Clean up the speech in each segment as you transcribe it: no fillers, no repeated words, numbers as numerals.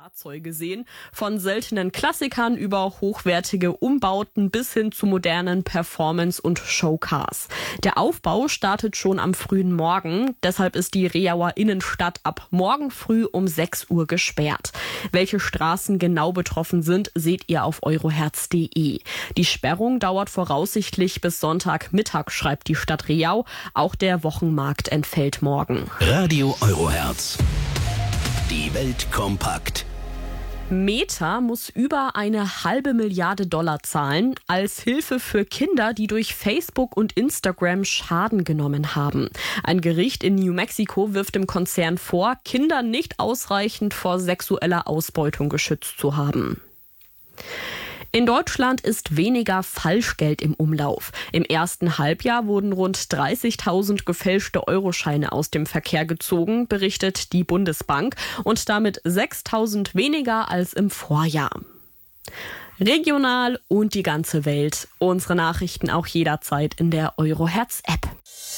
Fahrzeuge sehen, von seltenen Klassikern über hochwertige Umbauten bis hin zu modernen Performance- und Showcars. Der Aufbau startet schon am frühen Morgen, deshalb ist die Reauer Innenstadt ab morgen früh um 6 Uhr gesperrt. Welche Straßen genau betroffen sind, seht ihr auf euroherz.de. Die Sperrung dauert voraussichtlich bis Sonntagmittag, schreibt die Stadt Reau. Auch der Wochenmarkt entfällt morgen. Radio Euroherz. Die Welt kompakt. Meta muss über $1,5 Milliarden zahlen als Hilfe für Kinder, die durch Facebook und Instagram Schaden genommen haben. Ein Gericht in New Mexico wirft dem Konzern vor, Kinder nicht ausreichend vor sexueller Ausbeutung geschützt zu haben. In Deutschland ist weniger Falschgeld im Umlauf. Im ersten Halbjahr wurden rund 30.000 gefälschte Euroscheine aus dem Verkehr gezogen, berichtet die Bundesbank, und damit 6.000 weniger als im Vorjahr. Regional und die ganze Welt. Unsere Nachrichten auch jederzeit in der Euroherz-App.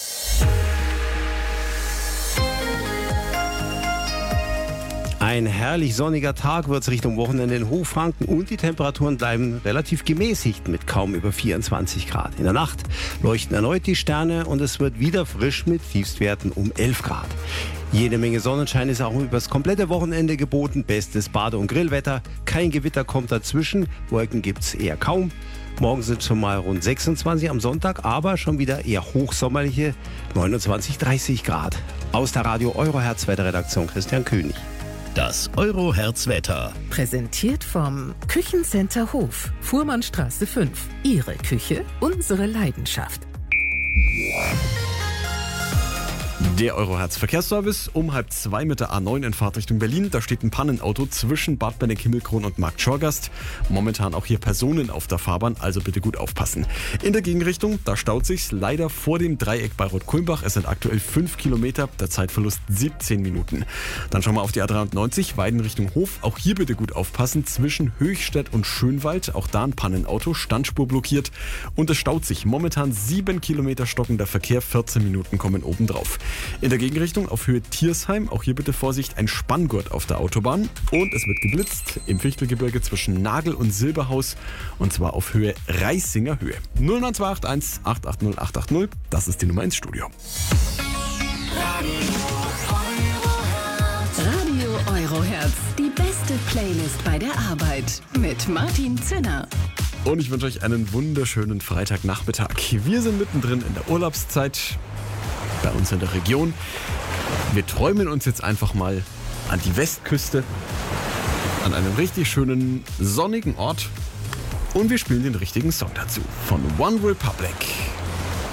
Ein herrlich sonniger Tag wird es Richtung Wochenende in Hochfranken und die Temperaturen bleiben relativ gemäßigt mit kaum über 24 Grad. In der Nacht leuchten erneut die Sterne und es wird wieder frisch mit Tiefstwerten um 11 Grad. Jede Menge Sonnenschein ist auch über das komplette Wochenende geboten. Bestes Bade- und Grillwetter. Kein Gewitter kommt dazwischen. Wolken gibt es eher kaum. Morgen sind schon mal rund 26 am Sonntag, aber schon wieder eher hochsommerliche 29, 30 Grad. Aus der Radio Euroherz Wetterredaktion Christian König. Das Euroherz-Wetter. Präsentiert vom Küchencenter Hof, Fuhrmannstraße 5. Ihre Küche, unsere Leidenschaft. Der Euroherz-Verkehrsservice um 1:30 mit der A9 in Fahrtrichtung Berlin. Da steht ein Pannenauto zwischen Bad Benneck-Himmelkron und Markt Schorgast. Momentan auch hier Personen auf der Fahrbahn, also bitte gut aufpassen. In der Gegenrichtung, da staut sich's leider vor dem Dreieck bei Rot-Kulmbach. Es sind aktuell 5 Kilometer, der Zeitverlust 17 Minuten. Dann schauen wir auf die A93, Weiden Richtung Hof. Auch hier bitte gut aufpassen, zwischen Höchstädt und Schönwald. Auch da ein Pannenauto, Standspur blockiert. Und es staut sich momentan 7 Kilometer stockender Verkehr, 14 Minuten kommen obendrauf. In der Gegenrichtung auf Höhe Tiersheim, auch hier bitte Vorsicht, ein Spanngurt auf der Autobahn. Und es wird geblitzt im Fichtelgebirge zwischen Nagel und Silberhaus, und zwar auf Höhe Reißinger Höhe. 09281 880 880, das ist die Nummer ins Studio. Radio Euroherz, die beste Playlist bei der Arbeit mit Martin Zinner. Und ich wünsche euch einen wunderschönen Freitagnachmittag. Wir sind mittendrin in der Urlaubszeit bei uns in der Region. Wir träumen uns jetzt einfach mal an die Westküste, an einem richtig schönen sonnigen Ort, und wir spielen den richtigen Song dazu von One Republic.